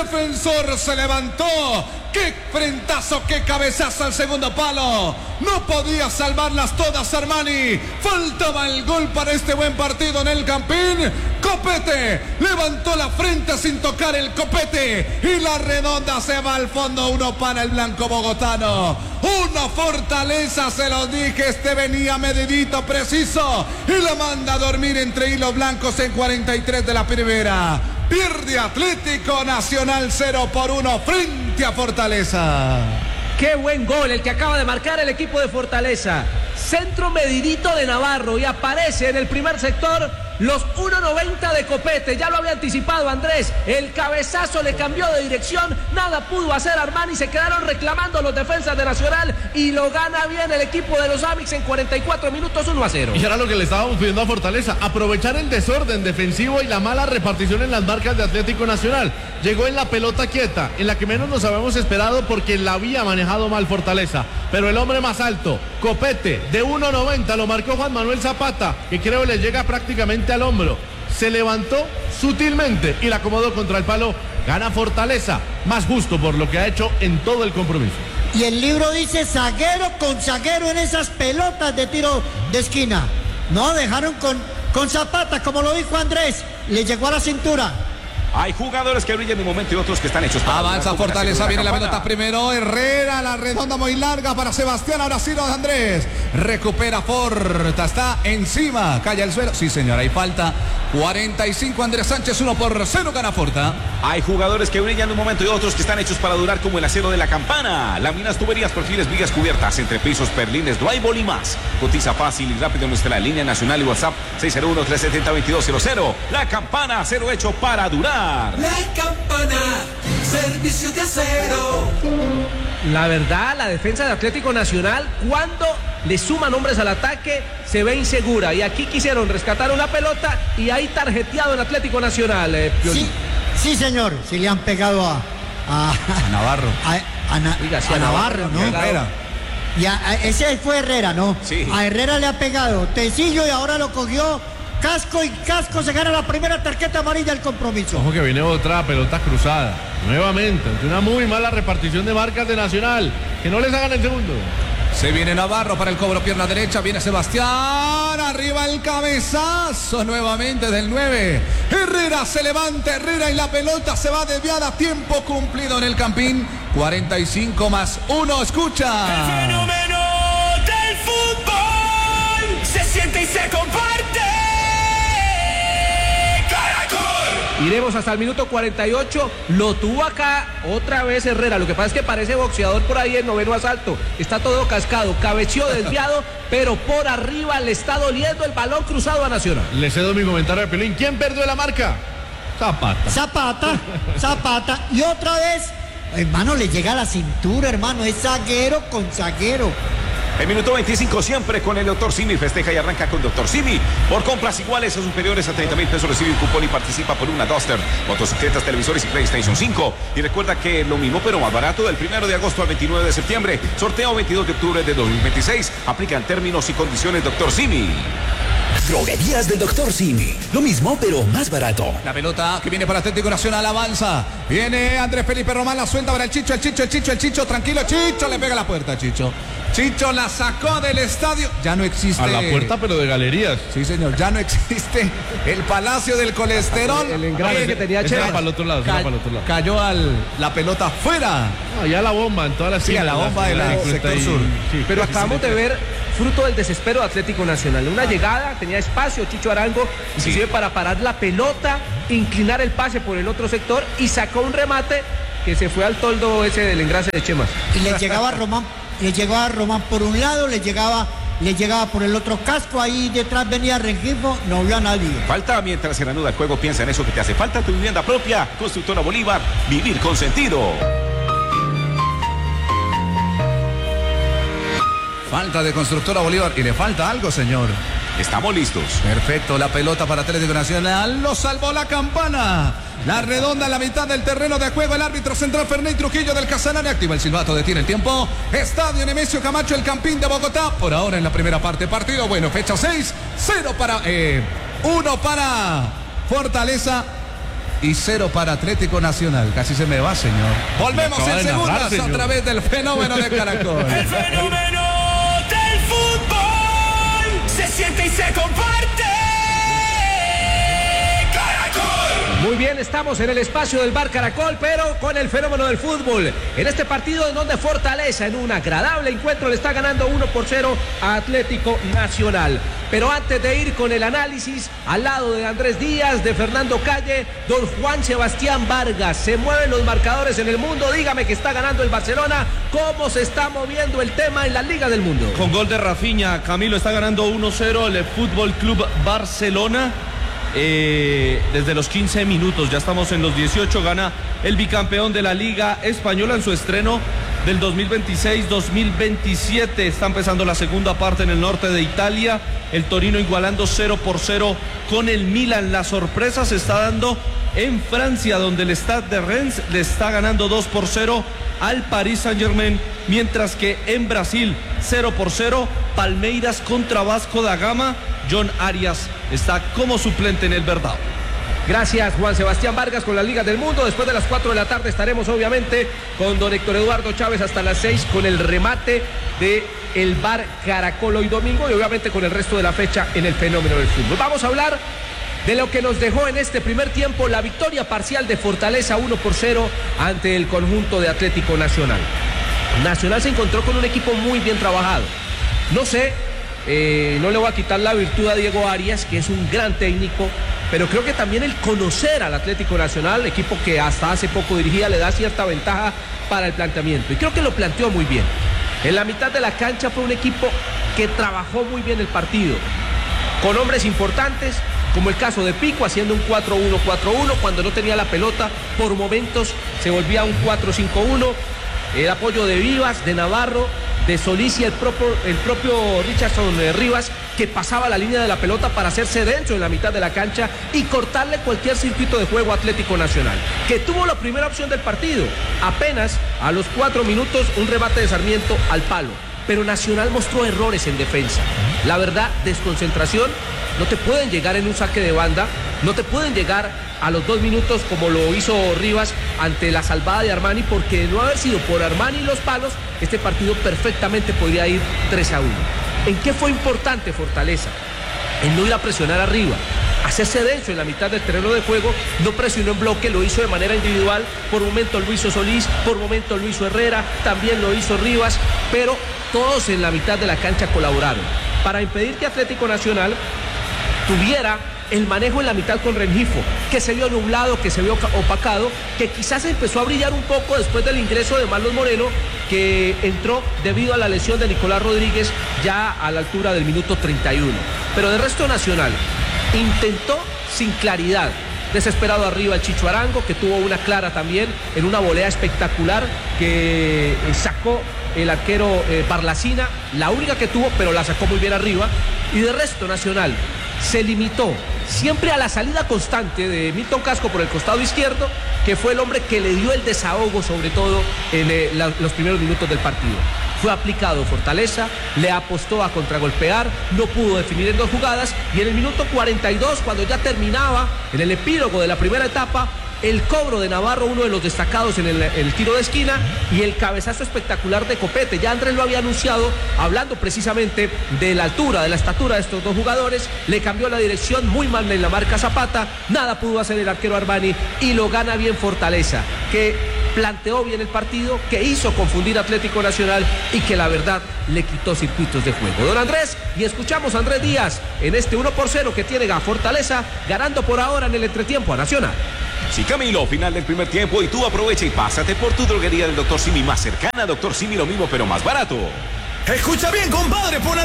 defensor se levantó. ¡Qué frentazo, qué cabezazo al segundo palo! No podía salvarlas todas Armani. Faltaba el gol para este buen partido en el Campín. Copete levantó la frente sin tocar el copete. Y la redonda se va al fondo. 1 para el blanco bogotano. Una fortaleza, se lo dije. Este venía medidito, preciso. Y la manda a dormir entre hilos blancos en 43 de la primera. Pierde Atlético Nacional 0-1 frente a Fortaleza. Qué buen gol el que acaba de marcar el equipo de Fortaleza. Centro medidito de Navarro y aparece en el primer sector los 1.90 de Copete. Ya lo había anticipado Andrés. El cabezazo le cambió de dirección. Nada pudo hacer Armani. Se quedaron reclamando los defensas de Nacional y lo gana bien el equipo de los Amix en 44 minutos 1-0. Y era lo que le estábamos pidiendo a Fortaleza. Aprovechar el desorden defensivo y la mala repartición en las marcas de Atlético Nacional. Llegó en la pelota quieta, en la que menos nos habíamos esperado porque la había manejado mal Fortaleza. Pero el hombre más alto, Copete, de 1.90, lo marcó Juan Manuel Zapata, que creo le llega prácticamente al hombro. Se levantó sutilmente y la acomodó contra el palo. Gana Fortaleza, más justo por lo que ha hecho en todo el compromiso. Y el libro dice zaguero con zaguero en esas pelotas de tiro de esquina. No, dejaron con Zapata, como lo dijo Andrés. Le llegó a la cintura. Hay jugadores que brillan en un momento y otros que están hechos para... Avanza Fortaleza, viene la pelota primero. Herrera, la redonda muy larga para Sebastián. Ahora sí, no, Andrés. Recupera Forta, está encima. Cae al suelo. Sí, señor, hay falta. 45, Andrés Sánchez, 1-0, gana Forta. Hay jugadores que brillan en un momento y otros que están hechos para durar, como el acero de la campana. Láminas, tuberías, perfiles, vigas cubiertas, entrepisos, perlines, drywall y más. Cotiza fácil y rápido en nuestra línea nacional y WhatsApp 601-370-2200. La Campana, acero hecho para durar. La Campana, servicio de acero. La verdad, la defensa de Atlético Nacional, cuando le suman hombres al ataque, se ve insegura. Y aquí quisieron rescatar una pelota y ahí tarjeteado el Atlético Nacional. Sí, señor. Sí le han pegado a Navarro. A Navarro, ¿no? Herrera. Ese fue Herrera, ¿no? Sí. A Herrera le ha pegado Tecillo y ahora lo cogió casco y casco. Se gana la primera tarjeta amarilla del compromiso. Ojo que viene otra pelota cruzada. Nuevamente, ante una muy mala repartición de marcas de Nacional. Que no les hagan el segundo. Se viene Navarro para el cobro, pierna derecha, viene Sebastián, arriba el cabezazo nuevamente del 9. Herrera se levanta, Herrera y la pelota se va desviada, tiempo cumplido en el Campín. 45+1, escucha. El fenómeno del fútbol se siente y se comparte. Iremos hasta el minuto 48. Lo tuvo acá otra vez Herrera. Lo que pasa es que parece boxeador por ahí en noveno asalto. Está todo cascado, cabeció desviado, pero por arriba le está doliendo el balón cruzado a Nacional. Le cedo mi comentario a Pelín. ¿Quién perdió la marca? Zapata. Y otra vez, hermano, le llega a la cintura, hermano. Es zaguero con zaguero. El minuto 25 siempre con el Dr. Simi. Festeja y arranca con Dr. Simi. Por compras iguales o superiores a 30,000 pesos recibe un cupón y participa por una Duster, motocicletas, televisores y PlayStation 5. Y recuerda que lo mismo pero más barato del 1 de agosto al 29 de septiembre. Sorteo 22 de octubre de 2026. Aplican términos y condiciones Dr. Simi. Droguerías del Dr. Simi. Lo mismo, pero más barato. La pelota que viene para Atlético Nacional avanza. Viene Andrés Felipe Román, la suelta para el Chicho. Tranquilo, Chicho, le pega a la puerta, Chicho. Chicho la sacó del estadio. Ya no existe. A la puerta, pero de galerías. Sí, señor, ya no existe el Palacio del Colesterol. El engrane que tenía Chema. Para el otro lado, Cayó la pelota fuera. Ya la bomba en todas las sí, a la bomba del sector sur. Sí, pero acabamos de ver fruto del desespero de Atlético Nacional. Una llegada, tenía espacio Chicho Arango, inclusive para parar la pelota, inclinar el pase por el otro sector y sacó un remate que se fue al toldo ese del engrase de Chemas. Y le llegaba a Román por un lado, le llegaba por el otro casco, ahí detrás venía Rengifo, no vio a nadie. Falta mientras se reanuda el juego, piensa en eso que te hace falta, tu vivienda propia. Constructora Bolívar, vivir con sentido. Falta de Constructora Bolívar y le falta algo, señor. Estamos listos. Perfecto, la pelota para Atlético Nacional. Lo salvó la Campana. La redonda en la mitad del terreno de juego. El árbitro central Ferney Trujillo del Casanare activa el silbato, detiene el tiempo. Estadio Nemesio Camacho, el Campín de Bogotá. Por ahora en la primera parte partido. Bueno, fecha 6, 1 para Fortaleza. y 0 para Atlético Nacional. Casi se me va, señor. Volvemos en segundas a través del fenómeno de Caracol. El fenómeno del fútbol se siente y se comparte. Muy bien, estamos en el espacio del Bar Caracol, pero con el fenómeno del fútbol. En este partido en donde Fortaleza, en un agradable encuentro, le está ganando 1-0 a Atlético Nacional. Pero antes de ir con el análisis, al lado de Andrés Díaz, de Fernando Calle, don Juan Sebastián Vargas. Se mueven los marcadores en el mundo. Dígame que está ganando el Barcelona. ¿Cómo se está moviendo el tema en la Liga del Mundo? Con gol de Rafinha, Camilo, está ganando 1-0 el Fútbol Club Barcelona. Desde los 15 minutos, ya estamos en los 18, gana el bicampeón de la Liga Española en su estreno del 2026-2027. Está empezando la segunda parte en el norte de Italia, el Torino igualando 0-0 con el Milan. La sorpresa se está dando en Francia, donde el Stade de Reims le está ganando 2-0 al Paris Saint-Germain, mientras que en Brasil 0-0, Palmeiras contra Vasco da Gama. John Arias está como suplente en el Verdão. Gracias, Juan Sebastián Vargas, con la Liga del Mundo. Después de las 4 de la tarde estaremos obviamente con don Héctor Eduardo Chávez hasta las 6 con el remate de el Bar Caracol hoy domingo y obviamente con el resto de la fecha en el fenómeno del fútbol. Vamos a hablar de lo que nos dejó en este primer tiempo la victoria parcial de Fortaleza 1-0 ante el conjunto de Atlético Nacional. Nacional se encontró con un equipo muy bien trabajado. No sé, no le voy a quitar la virtud a Diego Arias, que es un gran técnico, pero creo que también el conocer al Atlético Nacional, equipo que hasta hace poco dirigía, le da cierta ventaja para el planteamiento. Y creo que lo planteó muy bien. En la mitad de la cancha fue un equipo que trabajó muy bien el partido, con hombres importantes, como el caso de Pico, haciendo un 4-1-4-1, cuando no tenía la pelota, por momentos se volvía un 4-5-1, el apoyo de Vivas, de Navarro, de Solís y el propio Richardson Rivas, que pasaba la línea de la pelota para hacerse dentro en la mitad de la cancha y cortarle cualquier circuito de juego a Atlético Nacional, que tuvo la primera opción del partido, apenas a los 4 minutos un remate de Sarmiento al palo, pero Nacional mostró errores en defensa, la verdad, desconcentración. No te pueden llegar en un saque de banda, no te pueden llegar a los 2 minutos como lo hizo Rivas ante la salvada de Armani, porque de no haber sido por Armani y los palos, este partido perfectamente podría ir 3-1. ¿En qué fue importante Fortaleza? En no ir a presionar arriba, hacerse denso en la mitad del terreno de juego, no presionó en bloque, lo hizo de manera individual, por momentos lo hizo Solís, por momentos lo hizo Herrera, también lo hizo Rivas, pero todos en la mitad de la cancha colaboraron para impedir que Atlético Nacional tuviera el manejo en la mitad con Rengifo, que se vio nublado, que se vio opacado, que quizás empezó a brillar un poco después del ingreso de Marlon Moreno, que entró debido a la lesión de Nicolás Rodríguez ya a la altura del minuto 31. Pero de resto Nacional intentó sin claridad, desesperado arriba el Chicho Arango, que tuvo una clara también en una volea espectacular que sacó el arquero Barlacina, la única que tuvo, pero la sacó muy bien arriba. Y de resto Nacional se limitó siempre a la salida constante de Milton Casco por el costado izquierdo, que fue el hombre que le dio el desahogo, sobre todo en los primeros minutos del partido. Fue aplicado Fortaleza, le apostó a contragolpear, no pudo definir en 2 jugadas, y en el minuto 42, cuando ya terminaba, en el epílogo de la primera etapa, el cobro de Navarro, uno de los destacados en el tiro de esquina, y el cabezazo espectacular de Copete. Ya Andrés lo había anunciado, hablando precisamente de la altura, de la estatura de estos 2 jugadores. Le cambió la dirección, muy mal en la marca Zapata, nada pudo hacer el arquero Armani, y lo gana bien Fortaleza, que planteó bien el partido, que hizo confundir a Atlético Nacional y que la verdad le quitó circuitos de juego. Don Andrés, y escuchamos a Andrés Díaz en este 1-0 que tiene a Fortaleza, ganando por ahora en el entretiempo a Nacional. Sí, Camilo, final del primer tiempo y tú aprovecha y pásate por tu droguería del Dr. Simi más cercana. Dr. Simi, lo mismo pero más barato. Escucha bien, compadre, por la